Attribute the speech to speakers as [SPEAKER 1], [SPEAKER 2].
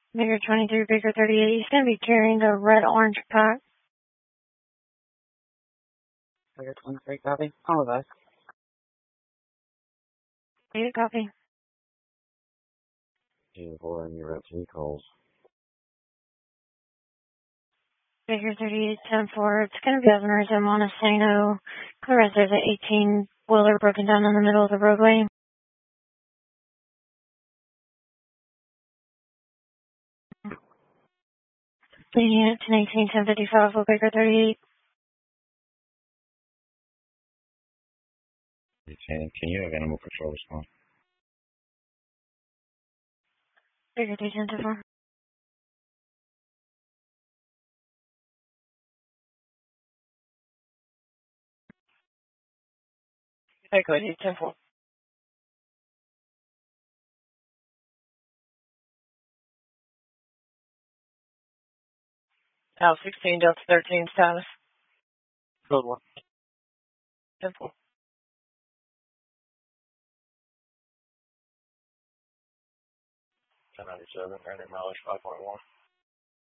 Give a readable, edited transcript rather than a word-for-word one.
[SPEAKER 1] Baker 23, Baker 38. He's going to be carrying a red-orange pack.
[SPEAKER 2] Baker 23, copy. All of us.
[SPEAKER 1] Data copy.
[SPEAKER 3] G4 and your FT calls.
[SPEAKER 1] Baker 38, 10-4. It's going to be Governors in Montesano. Correct, there's an 18-wheeler broken down in the middle of the roadway. Leading unit 1018, 1055 for Baker 38.
[SPEAKER 3] Lieutenant, can you have animal control respond?
[SPEAKER 1] Baker 38, 10-4.
[SPEAKER 2] Baker 38, 10-4. Al 16, Delta 13, status. Code 1. 10-4.
[SPEAKER 3] 1097, earning mileage 5.1.